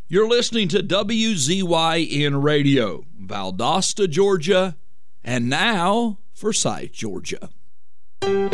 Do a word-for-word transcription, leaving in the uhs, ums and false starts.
You're listening to W Z Y N Radio, Valdosta, Georgia, and now Forsyth, Georgia.